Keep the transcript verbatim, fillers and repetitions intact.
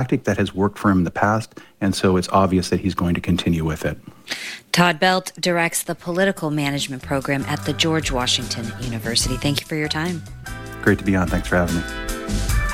tactic that has worked for him in the past, and so it's obvious that he's going to continue with it. Todd Belt directs the Political Management Program at the George Washington University. Thank you for your time. Great to be on. Thanks for having me.